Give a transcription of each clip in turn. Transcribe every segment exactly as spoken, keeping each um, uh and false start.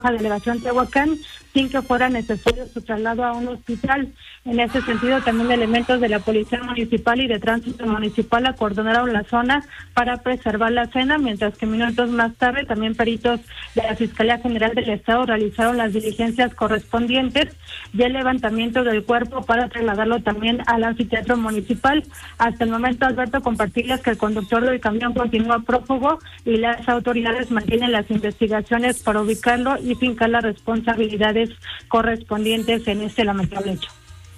a delegación Tehuacán sin que fuera necesario su traslado a un hospital. En ese sentido, también elementos de la Policía Municipal y de Tránsito Municipal acordonaron la zona para preservar la escena, mientras que minutos más tarde también peritos de la Fiscalía General del Estado realizaron las diligencias correspondientes y el levantamiento del cuerpo para trasladarlo también al anfiteatro municipal. Hasta el momento, Alberto, compartirles que el conductor del camión continúa prófugo y las autoridades mantienen las investigaciones para ubicarlo y fincar las responsabilidades correspondientes en este lamentable hecho.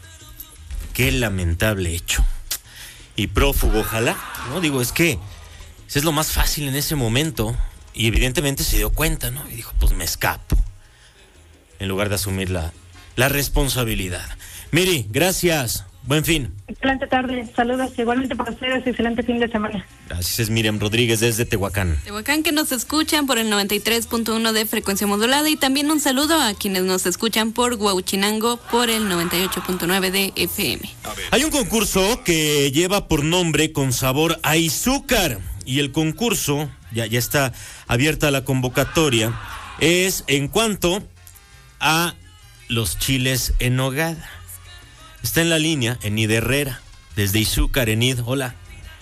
Qué lamentable hecho. Y prófugo, ojalá, ¿no? Digo, es que eso es lo más fácil en ese momento. Y evidentemente se dio cuenta, ¿no? Y dijo, pues me escapo. En lugar de asumir la, la responsabilidad. Miri, gracias. Buen fin. Excelente tarde. Saludos igualmente para ustedes. Excelente fin de semana. Gracias, es Miriam Rodríguez desde Tehuacán. Tehuacán, que nos escuchan por el noventa y tres punto uno de frecuencia modulada, y también un saludo a quienes nos escuchan por Huauchinango por el noventa y ocho punto nueve de F M. Hay un concurso que lleva por nombre Con Sabor a Izúcar, y el concurso, ya, ya está abierta la convocatoria, es en cuanto a los chiles en nogada. Está en la línea Enid Herrera, desde Izúcar. Enid, hola.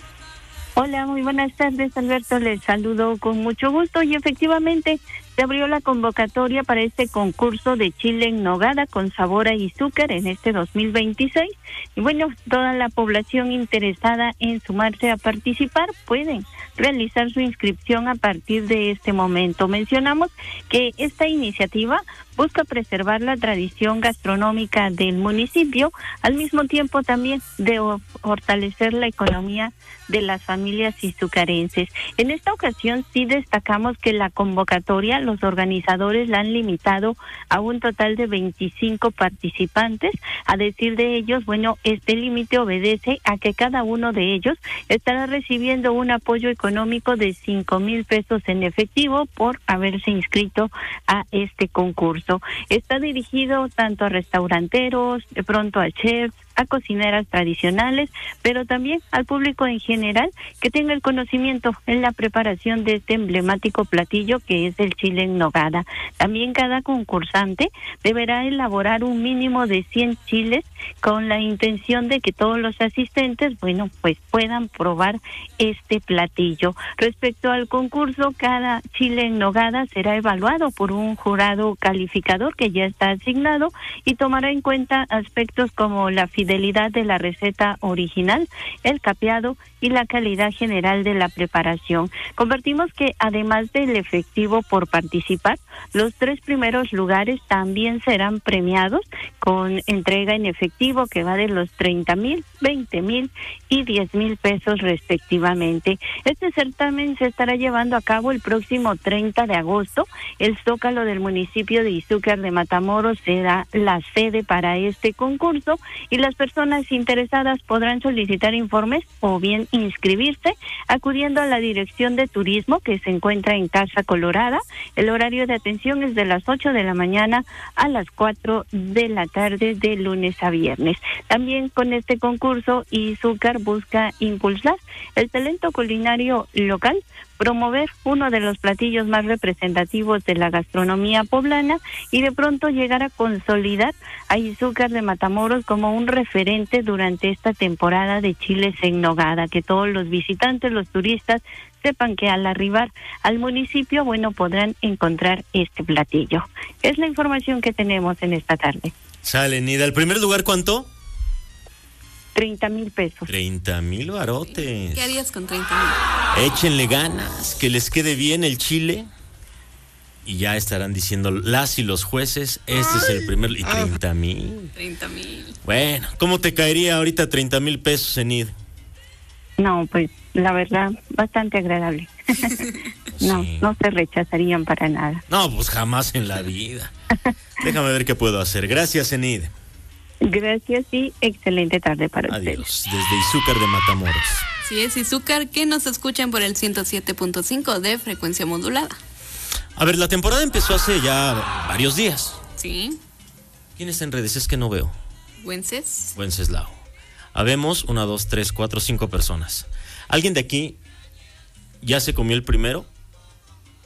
Hola, muy buenas tardes, Alberto. Les saludo con mucho gusto y efectivamente se abrió la convocatoria para este concurso de chile en nogada con sabor a Izúcar en este dos mil veintiséis. Y bueno, toda la población interesada en sumarse a participar pueden realizar su inscripción a partir de este momento. Mencionamos que esta iniciativa busca preservar la tradición gastronómica del municipio, al mismo tiempo también de fortalecer la economía de las familias izucarenses. En esta ocasión sí destacamos que la convocatoria, los organizadores la han limitado a un total de veinticinco participantes. A decir de ellos, bueno, este límite obedece a que cada uno de ellos estará recibiendo un apoyo económico de cinco mil pesos en efectivo por haberse inscrito a este concurso. Está dirigido tanto a restauranteros, de pronto a chefs, a cocineras tradicionales, pero también al público en general que tenga el conocimiento en la preparación de este emblemático platillo que es el chile en nogada. También cada concursante deberá elaborar un mínimo de cien chiles con la intención de que todos los asistentes, bueno, pues puedan probar este platillo. Respecto al concurso, cada chile en nogada será evaluado por un jurado calificador que ya está asignado y tomará en cuenta aspectos como la fidelidad de la receta original, el capeado y la calidad general de la preparación. Compartimos que además del efectivo por participar, los tres primeros lugares también serán premiados con entrega en efectivo que va de los treinta mil, veinte mil y diez mil pesos respectivamente. Este certamen se estará llevando a cabo el próximo treinta de agosto. El Zócalo del municipio de Izúcar de Matamoros será la sede para este concurso y las personas interesadas podrán solicitar informes o bien inscribirse acudiendo a la Dirección de Turismo que se encuentra en Casa Colorada. El horario de atención es de las ocho de la mañana a las cuatro de la tarde de lunes a viernes. También con este concurso Izúcar busca impulsar el talento culinario local, promover uno de los platillos más representativos de la gastronomía poblana y de pronto llegar a consolidar a Izúcar de Matamoros como un referente durante esta temporada de chiles en nogada, que todos los visitantes, los turistas, sepan que al arribar al municipio, bueno, podrán encontrar este platillo. Es la información que tenemos en esta tarde. Sale, Nida. ¿El primer lugar cuánto? treinta mil pesos. treinta mil barotes. ¿Qué harías con treinta mil? Échenle ganas, que les quede bien el chile. Y ya estarán diciendo las y los jueces, este es el primer... Y treinta mil. treinta mil. Bueno, ¿cómo te caería ahorita treinta mil pesos, Enid? No, pues la verdad, bastante agradable. No, sí. No se rechazarían para nada. No, pues jamás en la vida. Déjame ver qué puedo hacer. Gracias, Enid. Gracias y excelente tarde para ustedes. Adiós, desde Izúcar de Matamoros. Sí, es Izúcar, que nos escuchan por el ciento siete punto cinco de frecuencia modulada. A ver, la temporada empezó hace ya varios días. Sí. ¿Quién está en redes? Es que no veo. Wences. Wenceslao. Habemos una, dos, tres, cuatro, cinco personas. ¿Alguien de aquí ya se comió el primero?